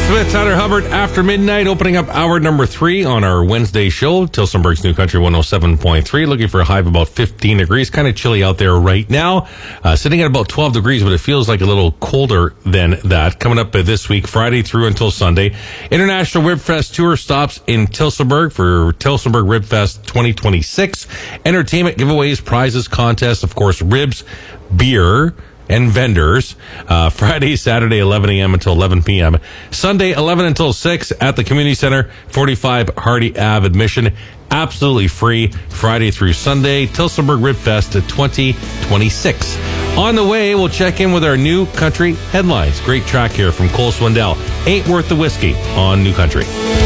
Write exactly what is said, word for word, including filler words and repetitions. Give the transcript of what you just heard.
Smith, Tyler Hubbard, After Midnight, opening up hour number three on our Wednesday show. Tilsonburg's New Country one oh seven point three, looking for a high of about fifteen degrees. Kind of chilly out there right now. Uh, sitting at about twelve degrees, but it feels like a little colder than that. Coming up uh, this week, Friday through until Sunday. International Rib Fest tour stops in Tilsonburg for Tilsonburg Rib Fest twenty twenty-six. Entertainment, giveaways, prizes, contests, of course, ribs, beer, and vendors. Uh, Friday, Saturday, eleven a.m. until eleven p.m. Sunday, eleven until six at the Community Center, forty-five Hardy Ave. Admission absolutely free. Friday through Sunday, Tilsonburg Rib Fest twenty twenty-six. On the way, we'll check in with our New Country headlines. Great track here from Cole Swindell. Ain't Worth the Whiskey on New Country.